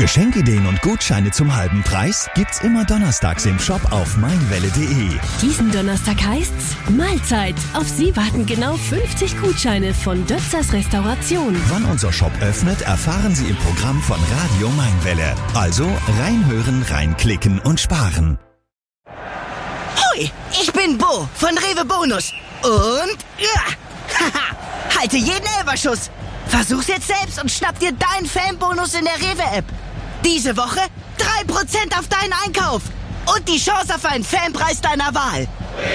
Geschenkideen und Gutscheine zum halben Preis gibt's immer donnerstags im Shop auf meinwelle.de. Diesen Donnerstag heißt's Mahlzeit. Auf Sie warten genau 50 Gutscheine von Dötzers Restauration. Wann unser Shop öffnet, erfahren Sie im Programm von Radio Mainwelle. Also reinhören, reinklicken und sparen. Hoi, ich bin Bo von Rewe Bonus. Und haha, halte jeden Elferschuss. Versuch's jetzt selbst und schnapp dir deinen Fanbonus in der Rewe-App. Diese Woche 3% auf deinen Einkauf und die Chance auf einen Fanpreis deiner Wahl.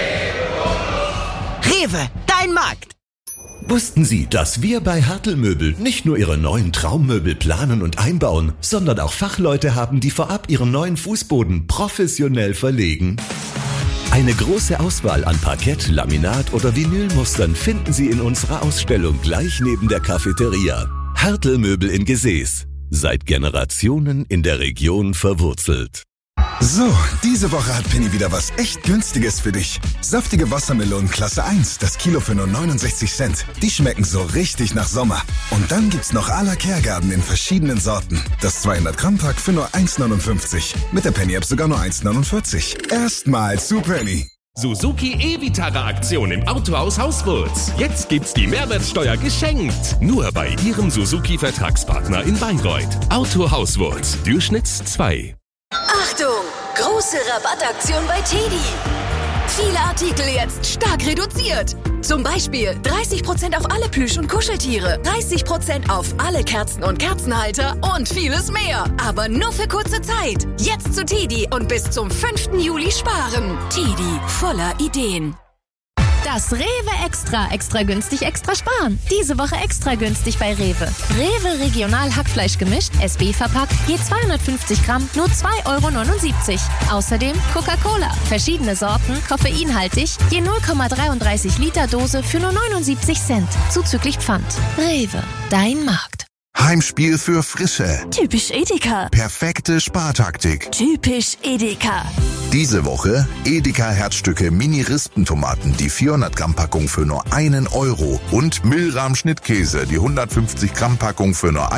Rewe, dein Markt. Wussten Sie, dass wir bei Hertel Möbel nicht nur Ihre neuen Traummöbel planen und einbauen, sondern auch Fachleute haben, die vorab Ihren neuen Fußboden professionell verlegen? Eine große Auswahl an Parkett, Laminat oder Vinylmustern finden Sie in unserer Ausstellung gleich neben der Cafeteria. Hertel Möbel in Gesäß. Seit Generationen in der Region verwurzelt. So, diese Woche hat Penny wieder was echt Günstiges für dich. Saftige Wassermelonen Klasse 1, das Kilo für nur 69 Cent. Die schmecken so richtig nach Sommer. Und dann gibt's noch à la Kehrgarten in verschiedenen Sorten. Das 200-Gramm-Pack für nur 1,59. Mit der Penny-App sogar nur 1,49. Erstmal zu Penny. Suzuki E-Vitara-Aktion im Autohaus Hauswurz. Jetzt gibt's die Mehrwertsteuer geschenkt. Nur bei Ihrem Suzuki-Vertragspartner in Bayreuth. Autohaus Durchschnitts 2. Achtung! Große Rabattaktion bei TEDi. Viele Artikel jetzt stark reduziert. Zum Beispiel 30% auf alle Plüsch- und Kuscheltiere, 30% auf alle Kerzen und Kerzenhalter und vieles mehr. Aber nur für kurze Zeit. Jetzt zu TEDi und bis zum 5. Juli sparen. TEDi, voller Ideen. Das Rewe Extra günstig, extra sparen. Diese Woche extra günstig bei Rewe. Rewe Regional Hackfleisch gemischt, SB verpackt, je 250 Gramm, nur 2,79 €. Außerdem Coca-Cola, verschiedene Sorten, koffeinhaltig, je 0,33 Liter Dose für nur 79 Cent. Zuzüglich Pfand. Rewe, dein Markt. Heimspiel für Frische. Typisch Edeka. Perfekte Spartaktik. Typisch Edeka. Diese Woche Edeka Herzstücke Mini-Rispentomaten, die 400-Gramm-Packung für nur 1 € und Milram-Schnittkäse, die 150-Gramm-Packung für nur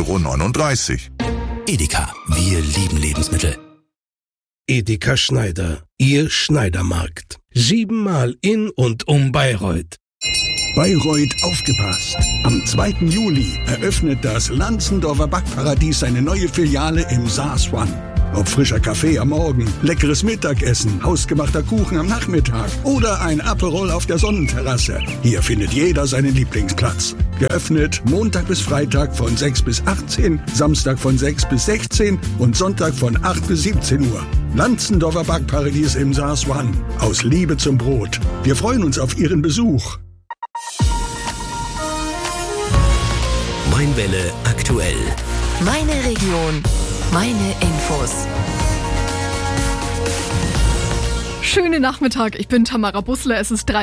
1,39 €. Edeka, wir lieben Lebensmittel. Edeka Schneider, Ihr Schneidermarkt. 7-mal in und um Bayreuth. Bayreuth, aufgepasst! Am 2. Juli eröffnet das Lanzendorfer Backparadies seine neue Filiale im Saas One. Ob frischer Kaffee am Morgen, leckeres Mittagessen, hausgemachter Kuchen am Nachmittag oder ein Aperol auf der Sonnenterrasse. Hier findet jeder seinen Lieblingsplatz. Geöffnet Montag bis Freitag von 6 bis 18, Samstag von 6 bis 16 und Sonntag von 8 bis 17 Uhr. Lanzendorfer Backparadies im Saas One. Aus Liebe zum Brot. Wir freuen uns auf Ihren Besuch. Mainwelle aktuell. Meine Region, meine Infos. Schönen Nachmittag, ich bin Tamara Bussler, es ist